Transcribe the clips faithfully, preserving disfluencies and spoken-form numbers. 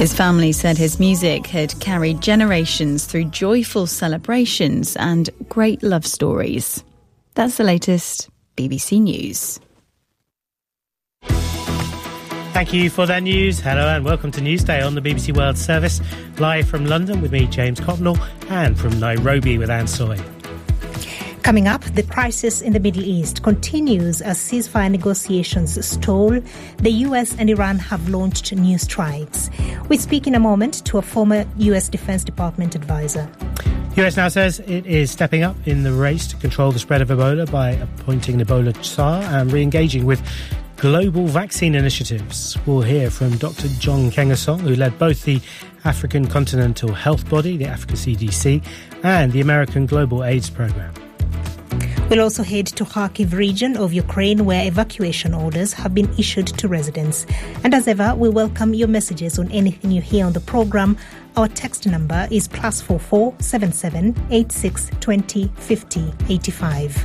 His family said his music had carried generations through joyful celebrations and great love stories. That's the latest B B C News. Thank you for that news. Hello and welcome to Newsday on the B B C World Service. Live from London with me, James Copnell, and from Nairobi with Anne Soy. Coming up, the crisis in the Middle East continues as ceasefire negotiations stall. The U S and Iran have launched new strikes. We speak in a moment to a former U S Defense Department advisor. U S now says it is stepping up in the race to control the spread of Ebola by appointing an Ebola Tsar and re-engaging with global vaccine initiatives. We'll hear from Doctor John Nkengasong, who led both the African Continental Health Body, the Africa C D C, and the American Global AIDS Programme. We'll also head to Kharkiv region of Ukraine, where evacuation orders have been issued to residents. And as ever, we welcome your messages on anything you hear on the programme. Our text number is plus four four seven seven eight six twenty fifty eighty five.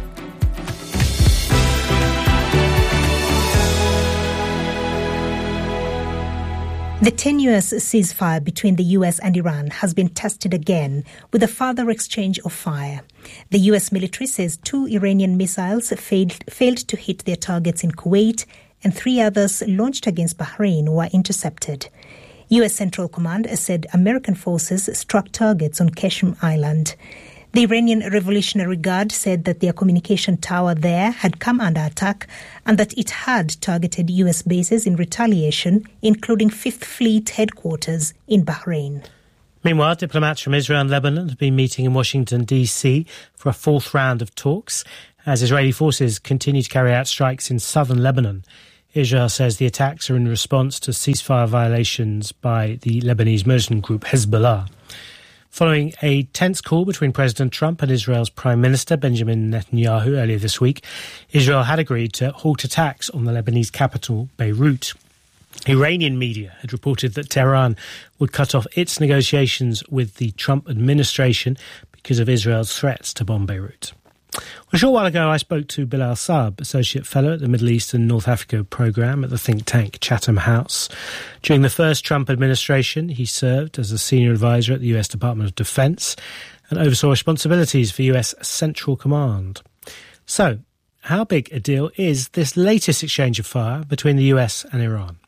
The tenuous ceasefire between the U S and Iran has been tested again with a further exchange of fire. The U S military says two Iranian missiles failed, failed to hit their targets in Kuwait and three others launched against Bahrain were intercepted. U S Central Command said American forces struck targets on Qeshm Island. The Iranian Revolutionary Guard said that their communication tower there had come under attack and that it had targeted U S bases in retaliation, including Fifth Fleet headquarters in Bahrain. Meanwhile, diplomats from Israel and Lebanon have been meeting in Washington, D C for a fourth round of talks as Israeli forces continue to carry out strikes in southern Lebanon. Israel says the attacks are in response to ceasefire violations by the Lebanese militant group Hezbollah. Following a tense call between President Trump and Israel's Prime Minister Benjamin Netanyahu earlier this week, Israel had agreed to halt attacks on the Lebanese capital, Beirut. Iranian media had reported that Tehran would cut off its negotiations with the Trump administration because of Israel's threats to bomb Beirut. A short while ago, I spoke to Bilal Saab, Associate Fellow at the Middle East and North Africa Programme at the think tank Chatham House. During the first Trump administration, he served as a senior advisor at the U S Department of Defense and oversaw responsibilities for U S Central Command. So, how big a deal is this latest exchange of fire between the U S and Iran?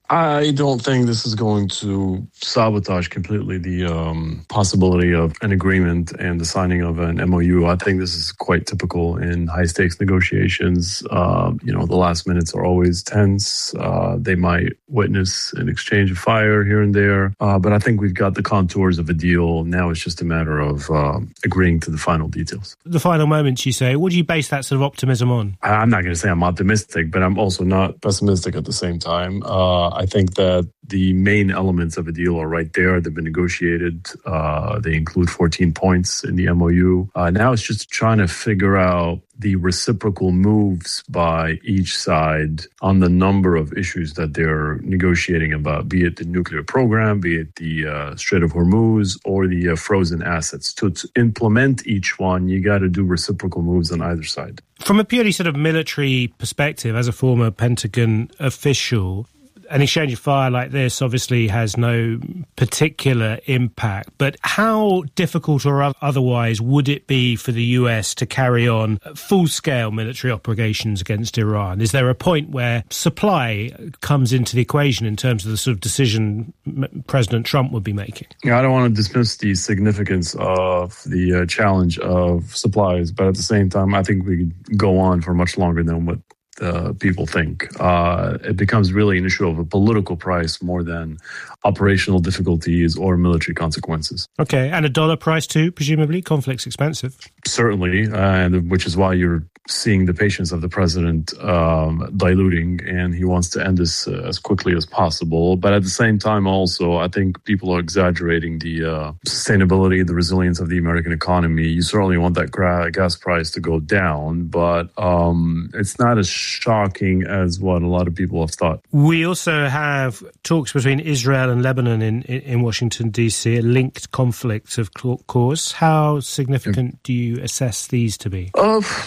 I don't think this is going to sabotage completely the um, possibility of an agreement and the signing of an M O U. I think this is quite typical in high-stakes negotiations. Uh, you know, the last minutes are always tense. Uh, they might witness an exchange of fire here and there. Uh, but I think we've got the contours of a deal. Now it's just a matter of uh, agreeing to the final details. The final moments, you say. What do you base that sort of optimism on? I'm not going to say I'm optimistic, but I'm also not pessimistic at the same time. Uh, I think that the main elements of a deal are right there. They've been negotiated. Uh, they include fourteen points in the M O U. Uh, now it's just trying to figure out the reciprocal moves by each side on the number of issues that they're negotiating about, be it the nuclear program, be it the uh, Strait of Hormuz, or the uh, frozen assets. To, to implement each one, you got to do reciprocal moves on either side. From a purely sort of military perspective, as a former Pentagon official, an exchange of fire like this obviously has no particular impact, but how difficult or otherwise would it be for the U S to carry on full-scale military operations against Iran? Is there a point where supply comes into the equation in terms of the sort of decision President Trump would be making? Yeah, I don't want to dismiss the significance of the uh, challenge of supplies, but at the same time, I think we could go on for much longer than what Uh, people think. Uh, it becomes really an issue of a political price more than operational difficulties or military consequences. Okay, and a dollar price too, presumably? Conflict's expensive. Certainly, and which is why you're seeing the patience of the president um, diluting, and he wants to end this uh, as quickly as possible. But at the same time, also, I think people are exaggerating the uh, sustainability, the resilience of the American economy. You certainly want that gra- gas price to go down, but um, it's not as shocking as what a lot of people have thought. We also have talks between Israel and Lebanon in, in Washington, D C, a linked conflict of course. How significant yeah. do you assess these to be? Uh, look, I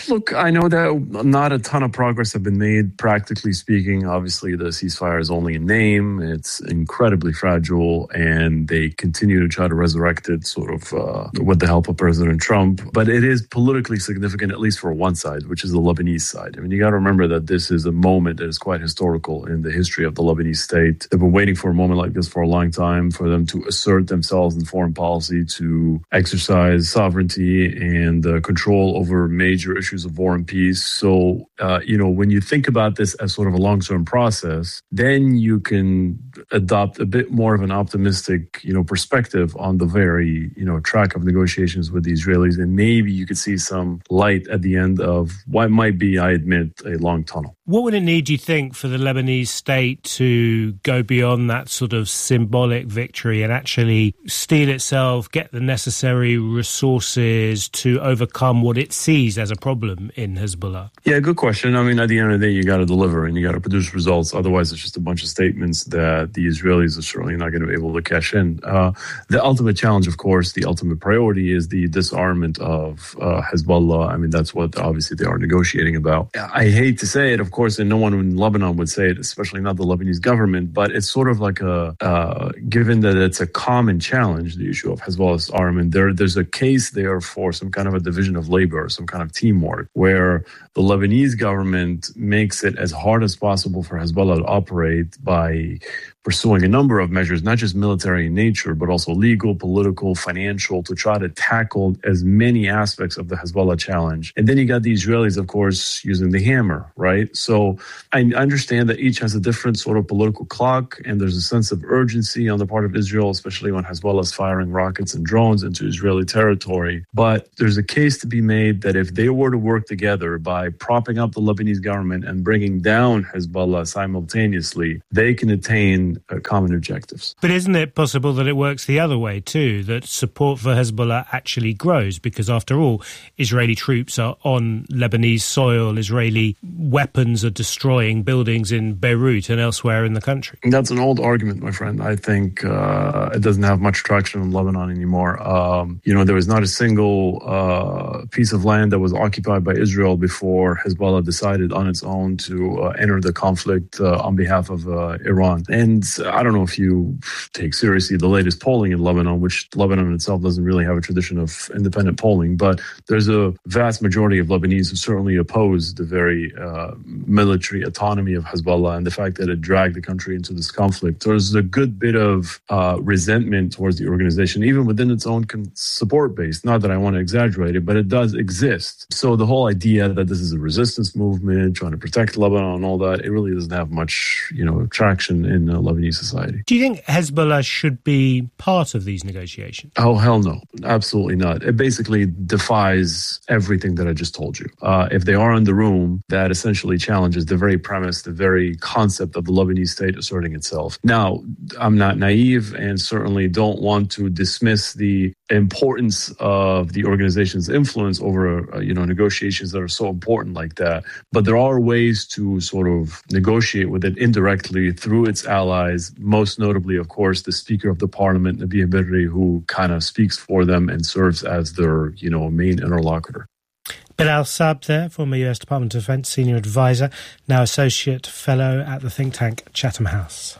I know that not a ton of progress have been made, practically speaking. Obviously, the ceasefire is only a name. It's incredibly fragile, and they continue to try to resurrect it sort of uh, with the help of President Trump. But it is politically significant, at least for one side, which is the Lebanese side. I mean, you got to remember that this is a moment that is quite historical in the history of the Lebanese state. They've been waiting for a moment like this for a long time, for them to assert themselves in foreign policy, to exercise sovereignty and uh, control over major issues of war and peace. So, uh, you know, when you think about this as sort of a long-term process, then you can adopt a bit more of an optimistic, you know, perspective on the very, you know, track of negotiations with the Israelis. And maybe you could see some light at the end of what might be, I admit, a long tunnel. What would it need, do you think, for the Lebanese state to go beyond that sort of symbolic victory and actually steel itself, get the necessary resources to overcome what it sees as a problem in Hezbollah? Yeah, good question. I mean, at the end of the day, you got to deliver and you got to produce results. Otherwise, it's just a bunch of statements that the Israelis are certainly not going to be able to cash in. Uh, the ultimate challenge, of course, the ultimate priority is the disarmament of uh, Hezbollah. I mean, that's what obviously they are negotiating about. I hate to say it, of course, and no one in Lebanon would say it, especially not the Lebanese government, but it's sort of like a, uh, given that it's a common challenge, the issue of Hezbollah's armament, there, there's a case there for some kind of a division of labor, some kind of teamwork, where the Lebanese government makes it as hard as possible for Hezbollah to operate by pursuing a number of measures, not just military in nature, but also legal, political, financial, to try to tackle as many aspects of the Hezbollah challenge. And then you got the Israelis, of course, using the hammer, right? So I understand that each has a different sort of political clock, and there's a sense of urgency on the part of Israel, especially when Hezbollah is firing rockets and drones into Israeli territory. But there's a case to be made that if they were to work together by propping up the Lebanese government and bringing down Hezbollah simultaneously, they can attain Uh, common objectives. But isn't it possible that it works the other way too, that support for Hezbollah actually grows? Because after all, Israeli troops are on Lebanese soil, Israeli weapons are destroying buildings in Beirut and elsewhere in the country. That's an old argument, my friend. I think uh, it doesn't have much traction in Lebanon anymore. Um, you know, there was not a single uh, piece of land that was occupied by Israel before Hezbollah decided on its own to uh, enter the conflict uh, on behalf of uh, Iran. And I don't know if you take seriously the latest polling in Lebanon, which Lebanon itself doesn't really have a tradition of independent polling, but there's a vast majority of Lebanese who certainly oppose the very uh, military autonomy of Hezbollah and the fact that it dragged the country into this conflict. There's a good bit of uh, resentment towards the organization, even within its own con- support base. Not that I want to exaggerate it, but it does exist. So the whole idea that this is a resistance movement, trying to protect Lebanon and all that, it really doesn't have much, you know, traction in uh, Lebanon. Society. Do you think Hezbollah should be part of these negotiations? Oh, hell no. Absolutely not. It basically defies everything that I just told you. Uh, if they are in the room, that essentially challenges the very premise, the very concept of the Lebanese state asserting itself. Now, I'm not naive and certainly don't want to dismiss the importance of the organization's influence over, uh, you know, negotiations that are so important like that. But there are ways to sort of negotiate with it indirectly through its allies, most notably, of course, the Speaker of the Parliament, Nabih Berri, who kind of speaks for them and serves as their, you know, main interlocutor. Bilal Saab there, former U S Department of Defense Senior Advisor, now Associate Fellow at the think tank Chatham House.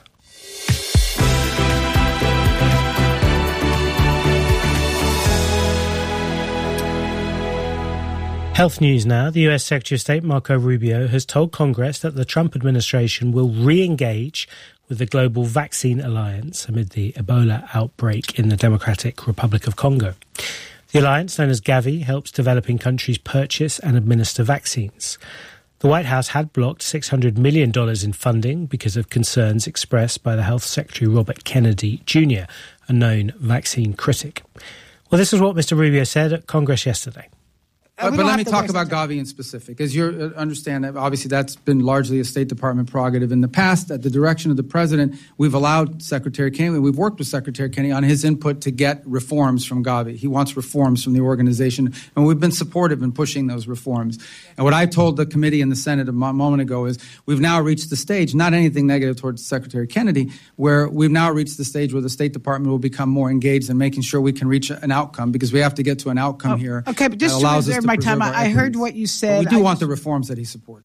Health news now. The U S Secretary of State Marco Rubio has told Congress that the Trump administration will re-engage with the Global Vaccine Alliance amid the Ebola outbreak in the Democratic Republic of Congo. The alliance, known as Gavi, helps developing countries purchase and administer vaccines. The White House had blocked six hundred million dollars in funding because of concerns expressed by the Health Secretary Robert Kennedy Junior, a known vaccine critic. Well, this is what Mister Rubio said at Congress yesterday. Uh, but let me talk about Gavi in specific. As you understand, obviously that's been largely a State Department prerogative in the past. At the direction of the President, we've allowed Secretary Kennedy, we've worked with Secretary Kennedy on his input to get reforms from Gavi. He wants reforms from the organization, and we've been supportive in pushing those reforms. And what I told the committee in the Senate a moment ago is we've now reached the stage, not anything negative towards Secretary Kennedy, where we've now reached the stage where the State Department will become more engaged in making sure we can reach an outcome, because we have to get to an outcome oh, here okay, but just that allows us to my time. I heard what you said. But we do I want just... the reforms that he supports.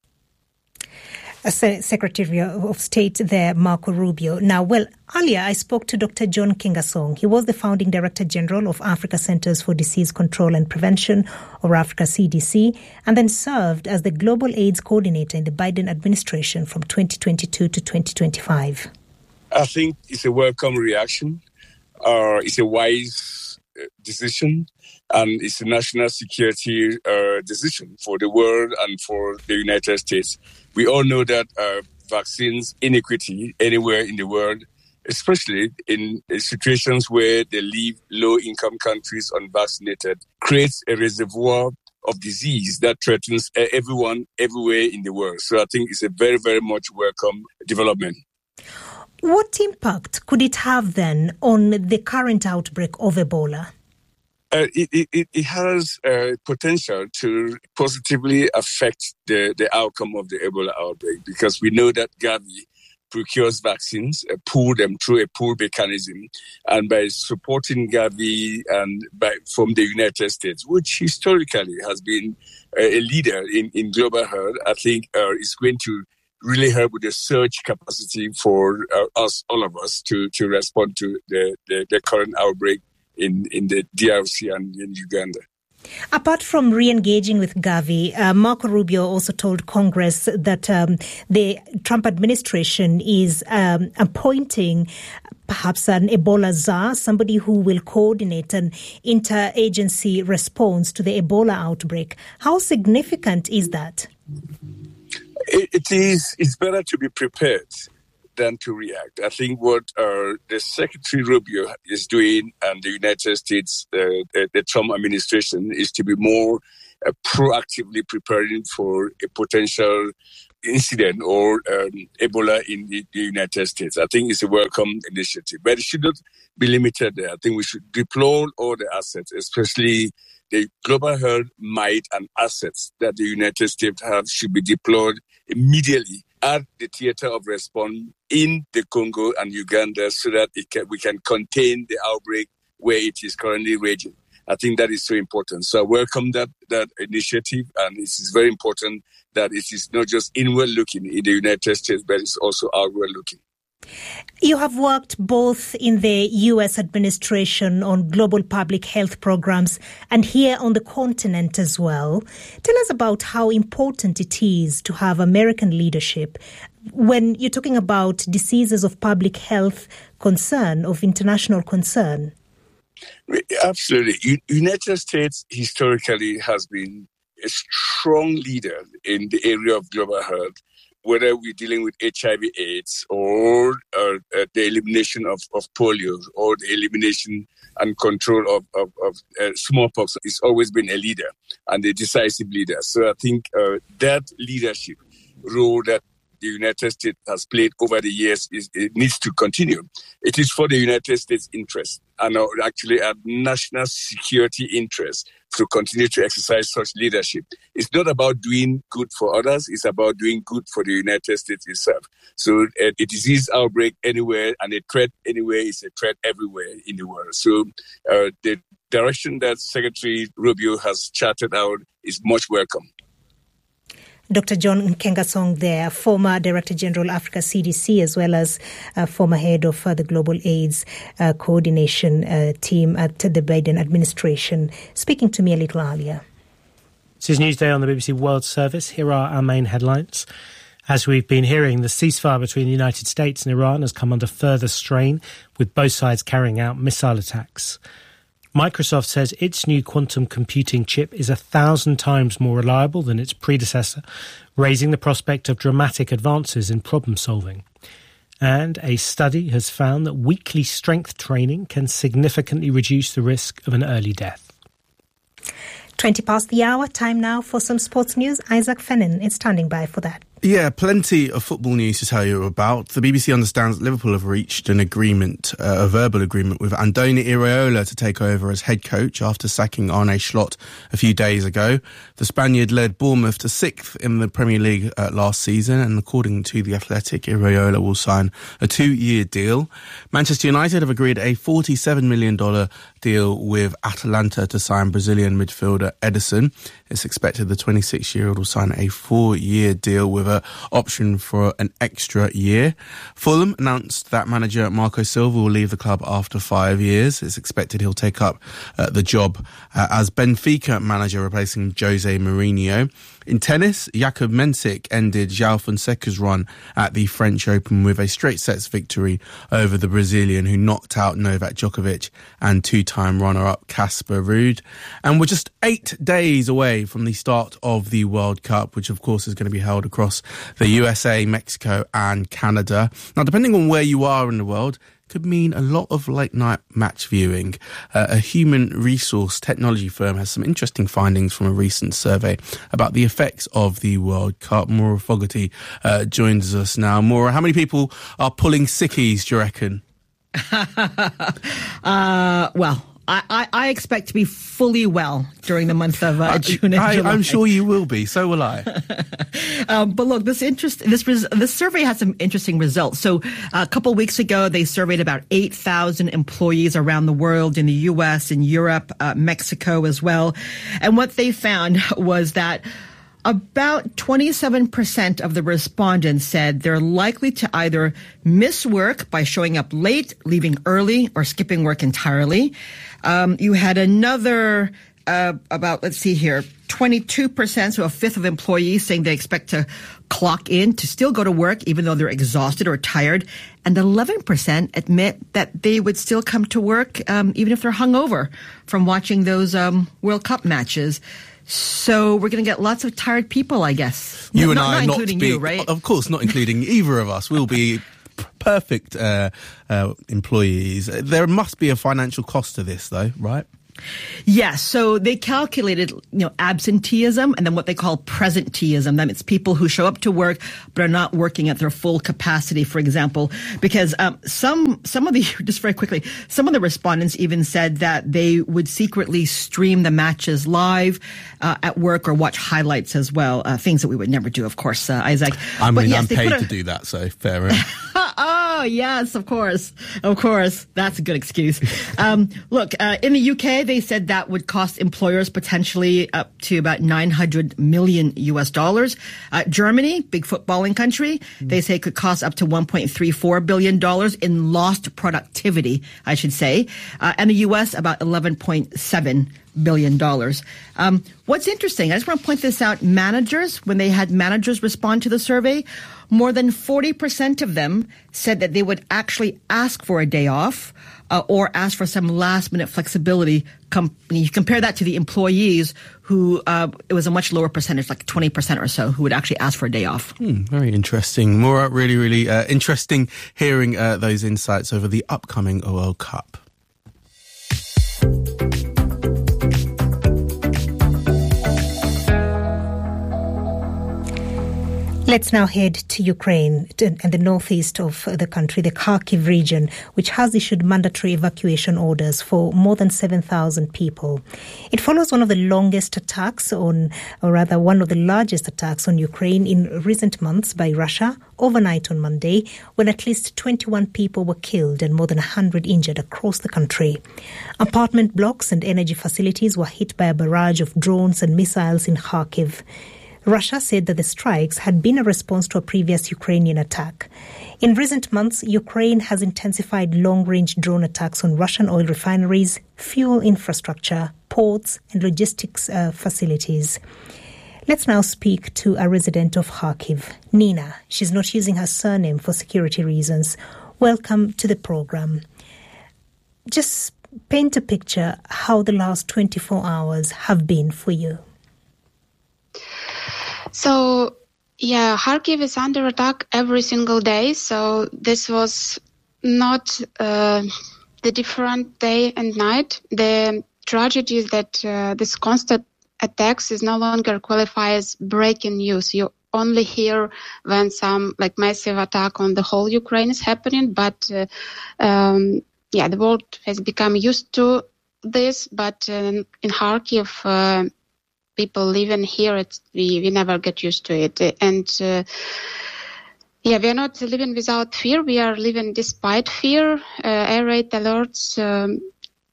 Secretary of State there, Marco Rubio. Now, well, earlier I spoke to Doctor John Nkengasong. He was the founding Director General of Africa Centers for Disease Control and Prevention, or Africa C D C, and then served as the Global AIDS Coordinator in the Biden administration from twenty twenty-two to twenty twenty-five. I think it's a welcome reaction. Uh, it's a wise uh, decision, and it's a national security uh, decision for the world and for the United States. We all know that uh, vaccines inequity anywhere in the world, especially in situations where they leave low-income countries unvaccinated, creates a reservoir of disease that threatens everyone everywhere in the world. So I think it's a very, very much welcome development. What impact could it have then on the current outbreak of Ebola? Uh, it, it, it has uh, potential to positively affect the, the outcome of the Ebola outbreak, because we know that Gavi procures vaccines, uh, pool them through a pool mechanism, and by supporting Gavi and by, from the United States, which historically has been uh, a leader in, in global health, I think uh, is going to really help with the surge capacity for uh, us, all of us, to, to respond to the, the, the current outbreak in, in the D R C and in Uganda. Apart from re-engaging with Gavi, uh, Marco Rubio also told Congress that um, the Trump administration is um, appointing perhaps an Ebola czar, somebody who will coordinate an interagency response to the Ebola outbreak. How significant is that? It, it is. It's better to be prepared than to react. I think what uh, the Secretary Rubio is doing and the United States, uh, the, the Trump administration, is to be more uh, proactively preparing for a potential incident or um, Ebola in the, the United States. I think it's a welcome initiative, but it should not be limited there. I think we should deploy all the assets, especially the global health might and assets that the United States have should be deployed immediately at the theater of response in the Congo and Uganda, so that it can, we can contain the outbreak where it is currently raging. I think that is so important. So I welcome that that initiative, and it is very important that it is not just inward-looking in the United States, but it's also outward-looking. You have worked both in the U S administration on global public health programs and here on the continent as well. Tell us about how important it is to have American leadership when you're talking about diseases of public health concern, of international concern. Absolutely. United States historically has been a strong leader in the area of global health, whether we're dealing with H I V AIDS or uh, uh, the elimination of, of polio or the elimination and control of, of, of uh, smallpox. It's always been a leader and a decisive leader. So I think uh, that leadership role that the United States has played over the years is it needs to continue. It is for the United States interest and uh, actually a national security interest to continue to exercise such leadership. It's not about doing good for others, it's about doing good for the United States itself. So uh, a disease outbreak anywhere and a threat anywhere is a threat everywhere in the world. So uh, the direction that Secretary Rubio has charted out is much welcome. Doctor John Nkengasong there, former Director General Africa C D C, as well as uh, former head of uh, the Global AIDS uh, Coordination uh, team at the Biden administration, speaking to me a little earlier. This is Newsday on the B B C World Service. Here are our main headlines. As we've been hearing, the ceasefire between the United States and Iran has come under further strain, with both sides carrying out missile attacks. Microsoft says its new quantum computing chip is a thousand times more reliable than its predecessor, raising the prospect of dramatic advances in problem solving. And a study has found that weekly strength training can significantly reduce the risk of an early death. twenty past the hour, time now for some sports news. Isaac Fennin is standing by for that. Yeah, plenty of football news to tell you about. The B B C understands that Liverpool have reached an agreement, uh, a verbal agreement with Andoni Iraola to take over as head coach after sacking Arne Slot a few days ago. The Spaniard led Bournemouth to sixth in the Premier League uh, last season, and according to The Athletic, Iraola will sign a two-year deal. Manchester United have agreed a forty-seven million dollars deal with Atalanta to sign Brazilian midfielder Ederson. It's expected the twenty-six-year-old will sign a four-year deal with an option for an extra year. Fulham announced that manager Marco Silva will leave the club after five years. It's expected he'll take up uh, the job uh, as Benfica manager, replacing Jose Mourinho. In tennis, Jakub Mensik ended João Fonseca's run at the French Open with a straight sets victory over the Brazilian, who knocked out Novak Djokovic and two-time runner-up Casper Ruud. And we're just eight days away from the start of the World Cup, which of course is going to be held across the U S A, Mexico and Canada. Now, depending on where you are in the world, could mean a lot of late-night match viewing. Uh, a human resource technology firm has some interesting findings from a recent survey about the effects of the World Cup. Maura Fogarty uh, joins us now. Maura, how many people are pulling sickies, do you reckon? uh, well... I, I expect to be fully well during the month of uh, June and I, July. I'm sure you will be. So will I. um, but look, this interest, this res, this survey has some interesting results. So uh, a couple of weeks ago, they surveyed about eight thousand employees around the world in the U S, in Europe, uh, Mexico as well. And what they found was that about twenty-seven percent of the respondents said they're likely to either miss work by showing up late, leaving early, or skipping work entirely. Um, you had another, uh, about, let's see here, twenty-two percent, so a fifth of employees saying they expect to clock in to still go to work even though they're exhausted or tired. And eleven percent admit that they would still come to work um, even if they're hungover from watching those um, World Cup matches. So we're going to get lots of tired people, I guess. You no, and not, I, not not including be, you, right? Of course, not including either of us. We'll be perfect uh, uh, employees. There must be a financial cost to this, though, right? Yes. So they calculated, you know, absenteeism and then what they call presenteeism. That means people who show up to work but are not working at their full capacity, for example. Because um, some some of the, just very quickly, some of the respondents even said that they would secretly stream the matches live uh, at work or watch highlights as well. Uh, things that we would never do, of course, uh, Isaac. I mean, but yes, I'm paid a, to do that, so fair enough. Oh, yes, of course. Of course. That's a good excuse. Um, look, uh, in the U K, they said that would cost employers potentially up to about nine hundred million U S dollars. Uh, Germany, big footballing country, mm. they say it could cost up to one point three four billion dollars in lost productivity, I should say. Uh, and the U S, about eleven point seven billion dollars. Um, what's interesting, I just want to point this out, managers, when they had managers respond to the survey, more than forty percent of them said that they would actually ask for a day off uh, or ask for some last-minute flexibility. Com- you compare that to the employees who, uh, it was a much lower percentage, like twenty percent or so, who would actually ask for a day off. Hmm, very interesting. Maura, really, really uh, interesting hearing uh, those insights over the upcoming World Cup. Let's now head to Ukraine and the northeast of the country, the Kharkiv region, which has issued mandatory evacuation orders for more than seven thousand people. It follows one of the longest attacks on, or rather one of the largest attacks on Ukraine in recent months by Russia, overnight on Monday, when at least twenty-one people were killed and more than one hundred injured across the country. Apartment blocks and energy facilities were hit by a barrage of drones and missiles in Kharkiv. Russia said that the strikes had been a response to a previous Ukrainian attack. In recent months, Ukraine has intensified long-range drone attacks on Russian oil refineries, fuel infrastructure, ports, and logistics uh, facilities. Let's now speak to a resident of Kharkiv, Nina. She's not using her surname for security reasons. Welcome to the program. Just paint a picture how the last twenty-four hours have been for you. So, yeah, Kharkiv is under attack every single day. So this was not uh, the different day and night. The tragedy is that uh, this constant attacks is no longer qualified as breaking news. You only hear when some like massive attack on the whole Ukraine is happening. But uh, um, yeah, the world has become used to this. But uh, in Kharkiv, uh, people living here, it's, we, we never get used to it. And uh, yeah, we are not living without fear. We are living despite fear. Uh, air raid alerts um,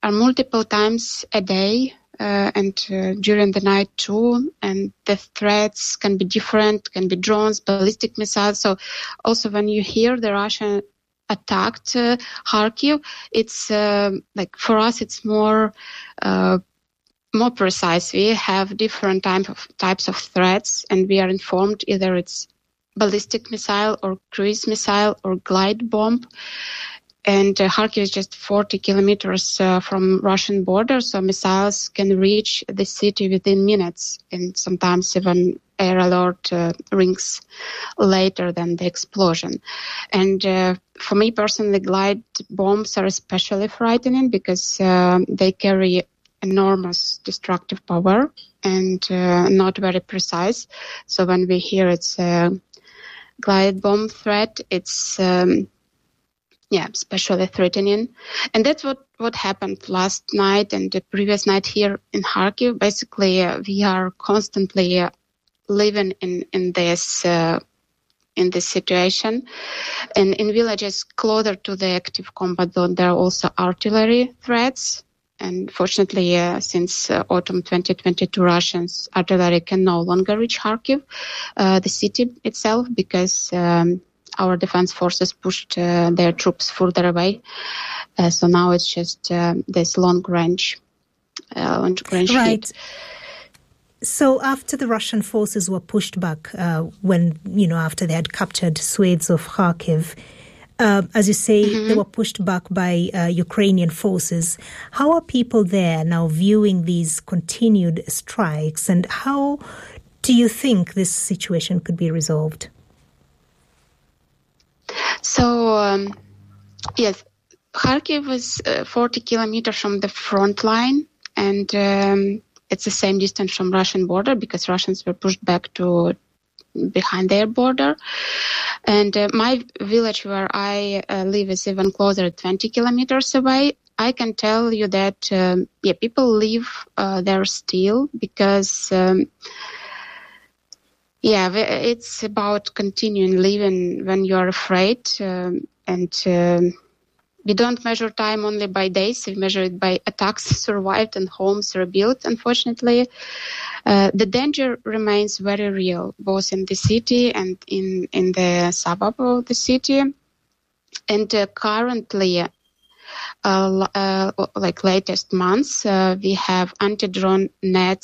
are multiple times a day uh, and uh, during the night too. And the threats can be different, can be drones, ballistic missiles. So also when you hear the Russian attacked uh, Kharkiv, it's uh, like for us, it's more uh, more precise. We have different type of types of threats, and we are informed either it's ballistic missile or cruise missile or glide bomb. And uh, Kharkiv is just forty kilometers uh, from Russian border, so missiles can reach the city within minutes, and sometimes even air alert uh, rings later than the explosion. And uh, for me personally, glide bombs are especially frightening because uh, they carry enormous destructive power and uh, not very precise. So when we hear it's a glide bomb threat, it's um, yeah, especially threatening. And that's what, what happened last night and the previous night here in Kharkiv. Basically, uh, we are constantly uh, living in, in this uh, in this situation. And in villages closer to the active combat zone, there are also artillery threats. And fortunately, uh, since uh, autumn twenty twenty-two, Russians artillery can no longer reach Kharkiv, uh, the city itself, because um, our defense forces pushed uh, their troops further away. Uh, so now it's just uh, this long range, uh, long range right. hit. So after the Russian forces were pushed back, uh, when, you know, after they had captured swathes of Kharkiv, Uh, as you say, mm-hmm. they were pushed back by uh, Ukrainian forces. How are people there now viewing these continued strikes, and how do you think this situation could be resolved? So, um, yes, Kharkiv is uh, forty kilometers from the front line, and um, it's the same distance from Russian border because Russians were pushed back to behind their border. And uh, my village where I uh, live is even closer, twenty kilometers away. I can tell you that, um, yeah, people live uh, there still because, um, yeah, it's about continuing living when you are afraid. Um, and um, we don't measure time only by days. We measure it by attacks survived and homes rebuilt, unfortunately. Uh, the danger remains very real, both in the city and in, in the suburb of the city. And uh, currently, uh, uh, like latest months, uh, we have anti-drone nets